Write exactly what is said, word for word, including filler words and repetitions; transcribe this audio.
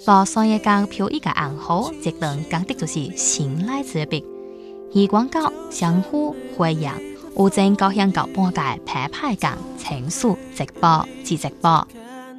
到上一江漂一个暗号，这段讲的就是新来之笔。而广告相互辉扬，我正高兴搞半界拍拍讲情愫直播至直播。